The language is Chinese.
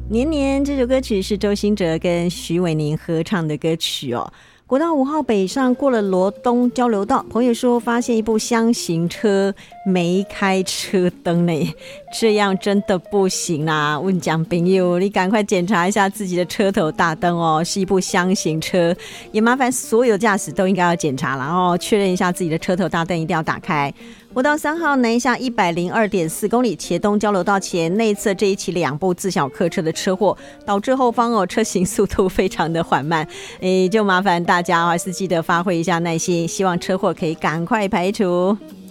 年年这首歌曲是周兴哲跟徐伟宁合唱的歌曲哦。国道5号北上过了罗东交流道，朋友说发现一部厢型车没开车灯呢，这样真的不行啦！问讲朋友，你赶快检查一下自己的车头大灯哦，是一部厢型车，也麻烦所有驾驶都应该要检查了哦，确认一下自己的车头大灯一定要打开。国道3号南下102.4公里，茄东交流道前内侧这一起2部自小客车的车祸，导致后方车行速度非常的缓慢，就麻烦大家还是记得发挥一下耐心，希望车祸可以赶快排除。